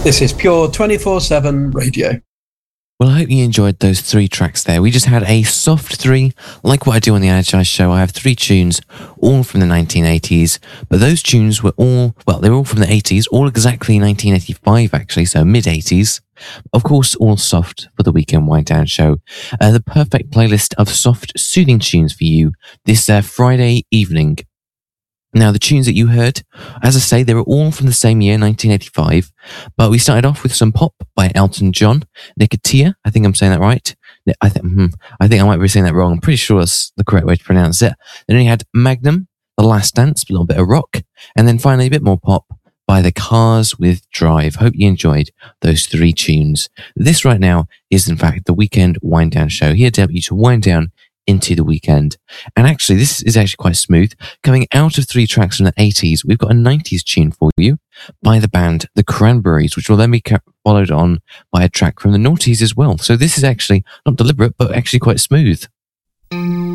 This is pure 24/7 radio. Well, I hope you enjoyed those 3 tracks there. We just had a soft 3, like what I do on the Energize show. I have 3 tunes, all from the 1980s, but those tunes were they were all from the 80s, all exactly 1985 actually, so mid-80s. Of course, all soft for the Weekend Wind Down show. The perfect playlist of soft, soothing tunes for you this Friday evening. Now, the tunes that you heard, as I say, they were all from the same year, 1985, but we started off with some pop by Elton John, Nicotia, I think I'm saying that right. I think I might be saying that wrong. I'm pretty sure that's the correct way to pronounce it. Then we had Magnum, The Last Dance, a little bit of rock, and then finally a bit more pop by The Cars with Drive. Hope you enjoyed those 3 tunes. This right now is, in fact, the Weekend Wind Down show, here to help you to wind down into the weekend. And actually, this is actually quite smooth. Coming out of 3 tracks from the 80s, we've got a 90s tune for you by the band The Cranberries, which will then be followed on by a track from the noughties as well. So this is actually not deliberate, but actually quite smooth.